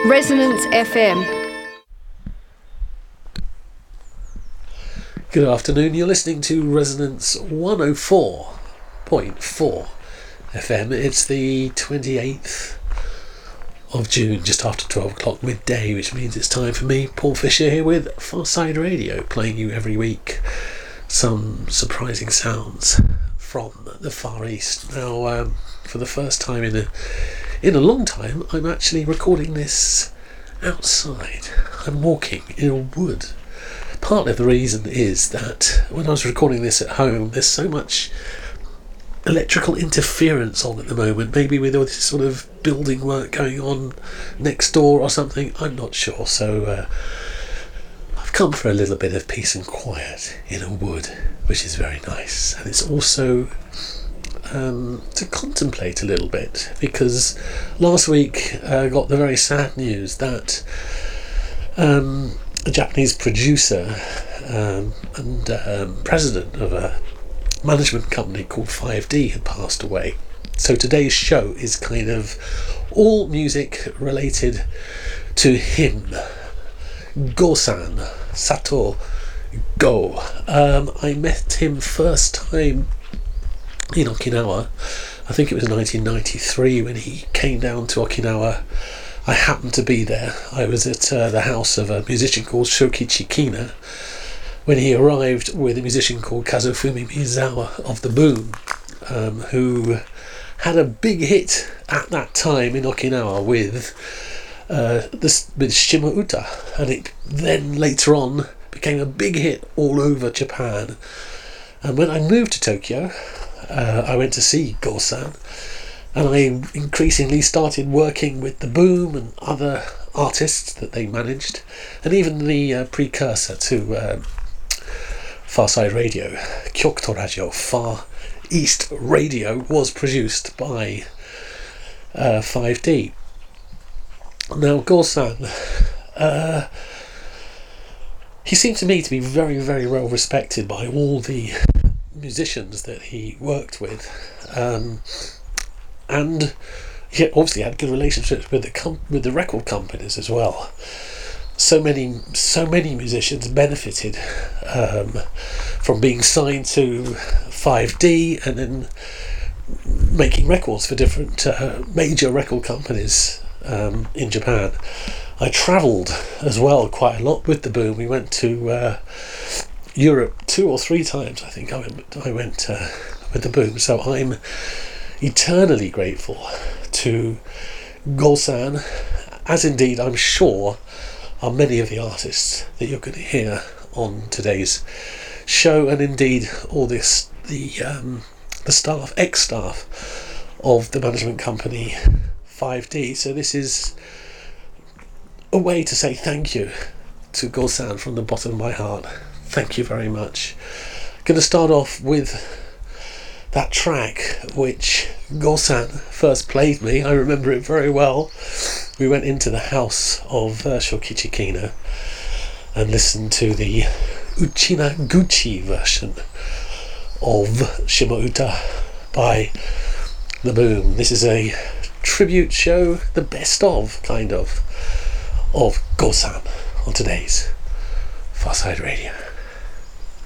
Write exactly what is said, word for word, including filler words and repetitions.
Resonance F M. Good afternoon, you're listening to Resonance one oh four point four F M. It's the twenty-eighth of June, just after twelve o'clock midday, which means it's time for me, Paul Fisher, here with Farside Radio, playing you every week some surprising sounds from the Far East. Now, um, for the first time in a in a long time, I'm actually recording this outside. I'm walking in a wood. Part of the reason is that when I was recording this at home, there's so much electrical interference on at the moment, maybe with all this sort of building work going on next door or something, I'm not sure. So uh, I've come for a little bit of peace and quiet in a wood, which is very nice. And it's also um, to contemplate a little bit, because last week I uh, got the very sad news that um, a Japanese producer um, and um, president of a management company called five D had passed away. So today's show is kind of all music related to him, Go-san, Sato Go. Um, I met him first time in Okinawa. I think it was nineteen ninety-three when he came down to Okinawa. I happened to be there. I was at uh, the house of a musician called Shokichi Kina when he arrived with a musician called Kazufumi Miyazawa of the Boom, um, who had a big hit at that time in Okinawa with uh, this with Shima Uta, and it then later on became a big hit all over Japan. And when I moved to Tokyo, uh, I went to see Go-san, and I increasingly started working with the Boom and other artists that they managed, and even the uh, precursor to uh, Farside Radio, Kyokuto Radio, Far East Radio, was produced by uh, five D. Now, Go-san, uh, he seemed to me to be very, very well respected by all the musicians that he worked with, um, and he obviously had good relationships with the com- with the record companies as well. So many, so many musicians benefited um, from being signed to five D and then making records for different uh, major record companies um, in Japan. I travelled as well quite a lot with the Boom. We went to uh, Europe two or three times, I think. I went, I went uh, with the Boom. So I'm eternally grateful to Go-san, as indeed I'm sure are many of the artists that you're going to hear on today's show, and indeed all this the um, the staff, ex-staff of the management company five D. So this is a way to say thank you to Go-san from the bottom of my heart. Thank you very much. I'm going to start off with that track which Go-san first played me. I remember it very well. We went into the house of uh, Shokichi Kina and listened to the Uchinaguchi version of Shima Uta by the Boom. This is a tribute show, the best of, kind of, of Go-san on today's Farside Radio.